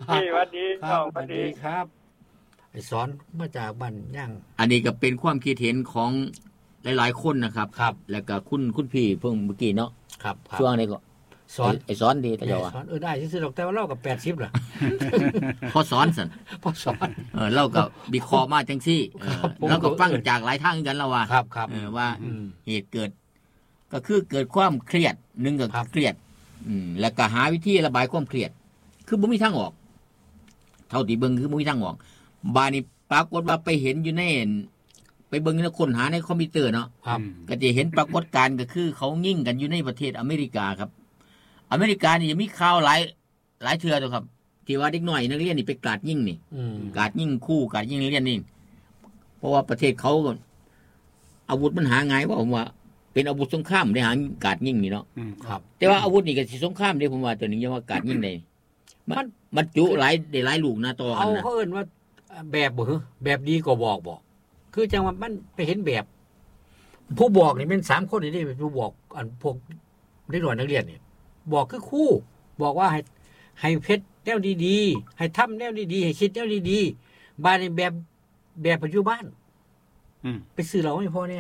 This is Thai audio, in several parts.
พี่สวัสดีครับสวัสดีครับไอ้สอนมาจากบ้านย่างอันนี้ก็เป็นความคิดเห็นของหลายๆคนนะครับครับแล้วก็คุณพี่เพิ่งเมื่อกี้เนาะครับช่วงนี้ก็สอนไอ้สอนดีแต่เจ้าว่าสอนได้ซื่อๆดอกแต่ว่าเรากับ80ล่ะพอสอนสั่นพอสอนเราก็วิเคราะห์มาจังซี่แล้วก็ฟังจากหลายทางกันแล้วว่าครับว่าเหตุเกิดก็คือเกิดความเครียดนึงก็เครียดแล้วก็หาวิธีระบายความเครียดคือบ่มีทางออกเท่าที่เบิ่งคือบ่มีทางออกบาดนี้ปรากฏว่าไปเห็นอยู่ในไปเบิ่งในค้นหาในคอมพิวเตอร์เนาะก็จะเห็นปรากฏการณ์ก็คือเขายิ่งกันอยู่ในประเทศอเมริกาครับอเมริกานี่จะมีข่าวหลายเทื่อตัวครับที่ว่าเด็กน้อยนักเรียนนี่ไปกราดยิงนี่กราดยิงคู่กราดยิงนักเรียนนี่เพราะว่าประเทศเขาอาวุธมันหาง่ายว่าผมว่าเป็นอาวุธสงครามได้หากราดยิงนี่เนาะครับแต่ว่าอาวุธนี่ก็สิสงครามเด้ผมว่าตัวนี้ยังว่ากราดยิงได้มันจุหลายลูกนะต่อกันนะเขาเอิ้นว่าแบบบ่แบบดีก็บอกคือจังว่ามันไปเห็นแบบผู้บอกนี่เป็น3คนนี่เป็นผู้บอกอันพวกเด็กน้อยนักเรียนนี่บอกคือครูบอกว่าให้เพชรแนวดีๆให้ทำแนวดีๆให้คิดแนวดีๆบ้านนี่แบบปัจจุบันไปซื้อเราไม่พอเนี่ย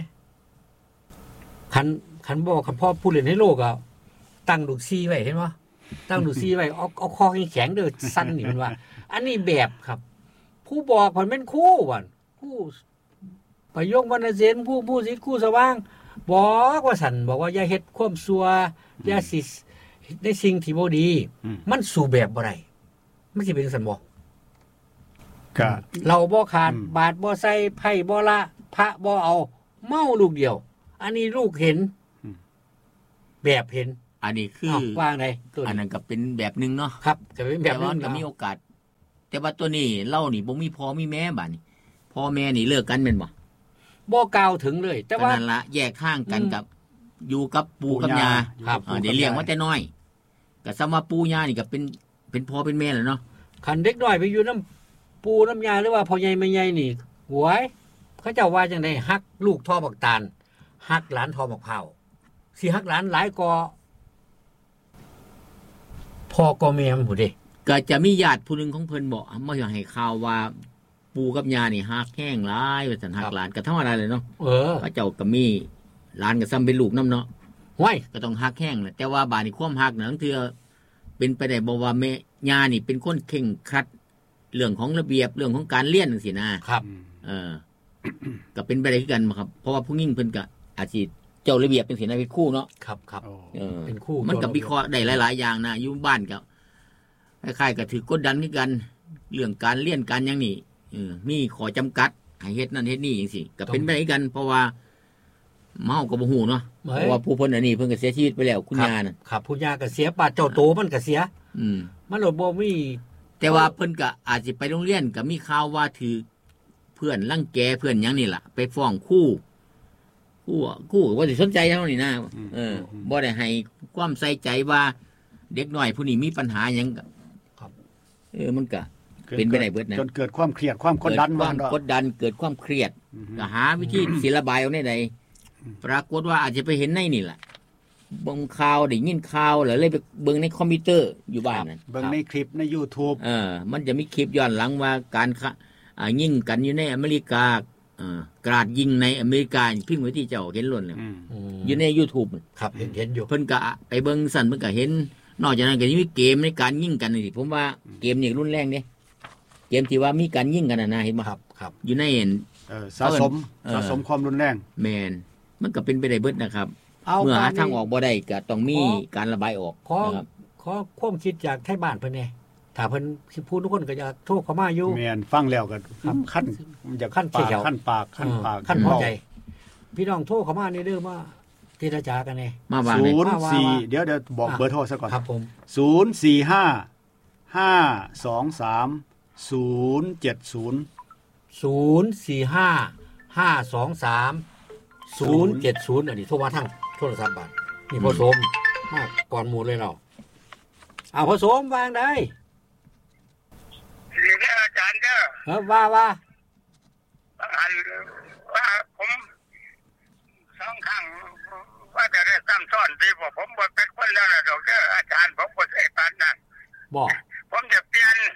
ขันบอกคันพ่อผู้เล่นให้โลกอ่ะตั้งดูซีไว้เห็นบ่ตั้งดูซีไว้เอาคอแข็งๆเด้อสั้นนี่มันว่าอันนี้แบบครับผู้บอกมันเป็นครูว่ะครูประโยควรรณเสนผู้ศิษย์ครูสว่างบอกว่าสั่นบอกว่าอย่าเฮ็ดความชั่วอย่าสิในสิ่งที่บ่ดีมันสู่แบบบ่ได้มันสิเป็นจังซั่นบ่ก็เราบ่ขาดบาทบ่ใส่ไผ่บ่ละพระบ่เอาเมาลูกเดียวอันนี้ลูกเห็นแบบเห็นอันนี้คือว่างไดอันนั้นก็เป็นแบบนึงเนาะครับก็เป็นแบบนึงก็มีโอกาสแต่ว่าตัวนี้เล่านี่บ่มีพ่อมีแม่บัดนี้พ่อแม่นี่เลิกกันแม่นบ่กล่าวถึงเลยแต่ว่านั่นละแยกทางกันกับอยู่กับปู่กับย่าได้เลี้ยงมาแต่น้อยก็ซ้ำว่าปู่ย่านี่ก็เป็นพ่อเป็นแม่แหละเนาะคันเด็กน้อยไปอยู่น้ำปู่น้ำย่าหรือว่าพ่อใหญ่แม่ใหญ่นี่หวยเขาเจ้าว่าจังได๋ฮักลูกทอบักตาลฮักหลานทอบักเผาสิฮักหลานหลายกว่าพ่อก็แม่มันผู้เด้ก็จะมีญาติผู้นึงของเพิ่นบอกมาให้ข่าวว่าปู่กับย่านี่ฮักแห้งหลายว่าซั่นฮักหลานก็ธรรมดาเลยเนาะพระเจ้าก็มีหลานก็ซ้ำเป็นลูกนำเนาะห้วยก็ต้องฮักแห้งแหละแต่ว่าบาดนี้ความฮักนั้นคือเป็นไปได้บ่ว่าแม่ย่านี่เป็นคนเคร่งครัดเรื่องของระเบียบเรื่องของการเรียนจังซี่นะครับก็เป็นไปได้คือกันครับเพราะว่าผู้หญิงเพิ่นก็อาจสิเจ้าระเบียบเป็นศีลเป็นคู่เนาะครับเป็นคู่มันก็วิเคราะห์ได้หลายๆอย่างนะอยู่บ้านก็คล้ายๆก็ถือกดดันคือกันเรื่องการเรียนการหยังนี่มีข้อจำกัดให้เฮ็ดนั่นเฮ็ดนี่จังซี่ก็เป็นไปได้กันเพราะว่าเมาก็บ่ฮู้เนาะเพราะว่าผู้เพิ่นอันนี้เพิ่นก็เสียชีวิตไปแล้วคุณย่าน่ะครับผู้ย่าก็เสียป้าเจ้าโตมันก็เสียมันบ่มีแต่ว่าเพิ่นก็อาจสิไปโรงเรียนก็มีข่าวว่าถือเพื่อนรังแกเพื่อนหยังนี่ล่ะไปฟ้องครูว่าสิสนใจเท่านี้นะบ่ได้ให้ความใส่ใจว่าเด็กน้อยผู้นี้มีปัญหาหยังครับมันก็เป็นไปได้เบิดนะจนเกิดความเครียดความกดดันกดดันเกิดความเครียดก็หาวิธีศิลระบายเอาในใดปรากฏว่าอาจจะไปเห็นในนี่แหละเบิ่งข่าวได้ยินข่าวหรือเลยไปเบิ่งในคอมพิวเตอร์อยู่บ้านนั่นเบิ่งในคลิปใน YouTube มันจะมีคลิปย้อนหลังว่าการยิงกันอยู่ในอเมริกากราดยิงในอเมริกาพิมพ์ไว้ที่เจ้าเห็นล้นเลยอยู่ใน YouTube ครับเห็นอยู่เพิ่นก็ไปเบิ่งสั่นเพิ่นก็เห็นนอกจากนั้นก็มีเกมในการยิงกันนี่ผมว่าเกมนี่รุนแรงเด้เกมที่ว่ามีการยิงกันนะเห็นบ่ครับอยู่ในสะสมความรุนแรงแม่นมันก็เป็นไปได้เบิดนะครับเมื่อหาทางออกบ่ได้ก็ต้องมีการระบายออกนะครับขอความคิดจากไทบ้านเพิ่นแน่ถ้าเพิ่นสิพูดทุกคนก็จะโทรเข้ามาอยู่แม่นฟังแล้วก็ขั้นอยากขั้นปากขั้นพอใจพี่น้องโทรเข้ามานี่เด้อมาเจรจากันแน่มาว่า 04เดี๋ยวบอกเบอร์โทรซะก่อนครับผม 045 523 070 045 523 070อันนี้โทรมาทางโทรศัพท์บ้านนี่พ่อสมมาก่อนหมู่เลยเราเอาพ่อสมวางได้นี่นะอาจารย์เด้อว่าผมสองครั้งว่าจะได้ซ้ำซ้อนที่ผมบ่เป็นคนแล้วล่ะดอกเด้ออาจารย์ผมบ่ใช่ปานนั้นบ่ผมจะเปลี่ยน